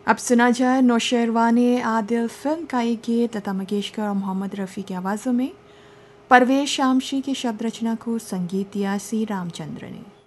अब सुना जाए नौशेरवानी आदिल फिल्म का एक गीत लता मंगेशकर और मोहम्मद रफ़ी की आवाज़ों में। परवेश शामशी की शब्द रचना को संगीत दिया सी रामचंद्र ने।